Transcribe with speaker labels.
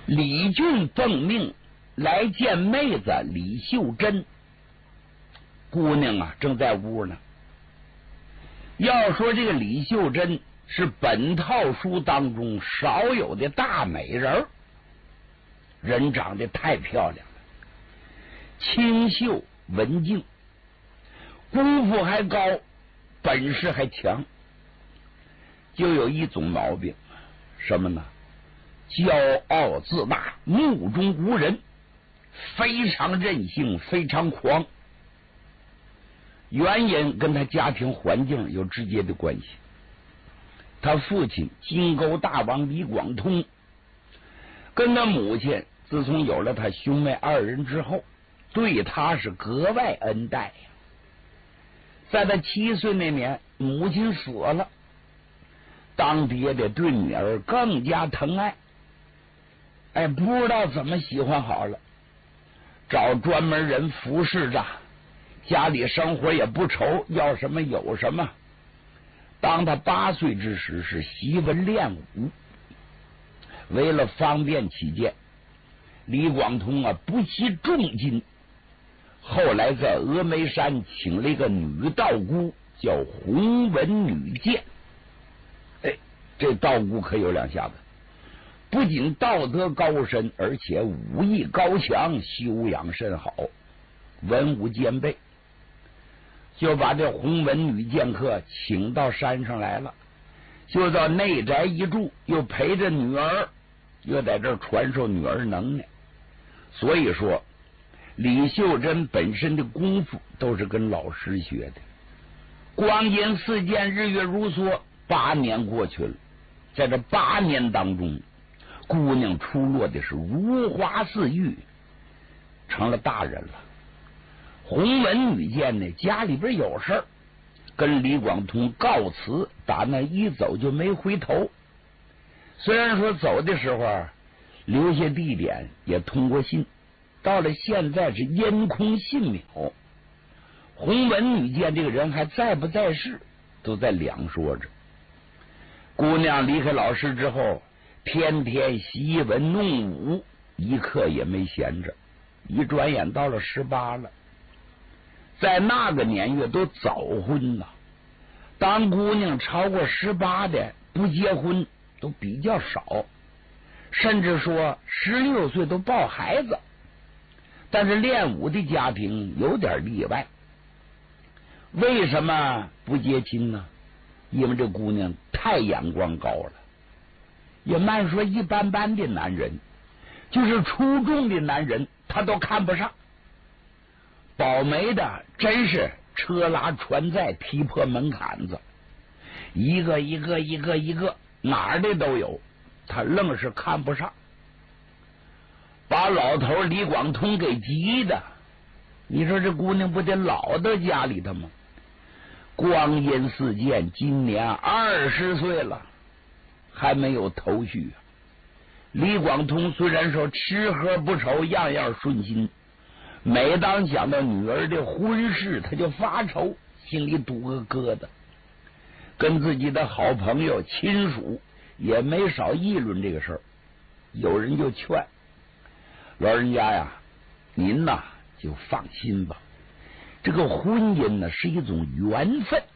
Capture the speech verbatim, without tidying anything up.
Speaker 1: 李俊奉命来见妹子李秀珍，姑娘啊正在屋呢。要说这个李秀珍是本套书当中少有的大美人，人长得太漂亮了，清秀文静，功夫还高，本事还强，就有一种毛病，什么呢？骄傲自大，目中无人，非常任性，非常狂。原因跟他家庭环境有直接的关系。他父亲金钩大王李广通跟他母亲自从有了他兄妹二人之后，对他是格外恩待呀。在他七岁那年，母亲死了，当爹的对女儿更加疼爱。哎，不知道怎么喜欢好了，找专门人服侍着，家里生活也不愁，要什么有什么。当他八岁之时，是习文练武。为了方便起见，李广通啊不惜重金，后来在峨眉山请了一个女道姑，叫洪文女剑。哎，这道姑可有两下子，不仅道德高深，而且武艺高强，修养甚好，文武兼备。就把这洪文女剑客请到山上来了，就到内宅一住，又陪着女儿，又在这儿传授女儿能耐。所以说李秀珍本身的功夫都是跟老师学的。光阴似箭，日月如梭，八年过去了，在这八年当中，姑娘出落的是如花似玉，成了大人了。洪文女见呢，家里边有事儿，跟李广通告辞，打那一走就没回头。虽然说走的时候留下地点，也通过信，到了现在是烟空信渺。洪文女见这个人还在不在世，都在两说着。姑娘离开老师之后，天天习文弄武，一刻也没闲着。一转眼到了十八了。在那个年月都早婚了，当姑娘超过十八的不结婚都比较少，甚至说十六岁都抱孩子。但是练武的家庭有点例外。为什么不结亲呢？因为这姑娘太眼光高了，也慢说一般般的男人，就是出众的男人他都看不上。保媒的真是车拉船载，踢破门槛子，一个一个一个一个哪儿的都有，他愣是看不上，把老头李广通给急的。你说这姑娘不得老到家里头吗？光阴似箭，今年二十岁了，还没有头绪啊。李广通虽然说吃喝不愁，样样顺心，每当想到女儿的婚事，他就发愁，心里堵个疙瘩。跟自己的好朋友亲属也没少议论这个事儿。有人就劝老人家呀，您呐就放心吧，这个婚姻呢是一种缘分，